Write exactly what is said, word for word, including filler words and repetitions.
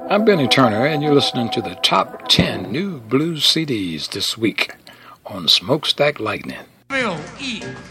I'm Benny Turner, and you're listening to the top ten new blues C Ds this week on Smokestack Lightning. L E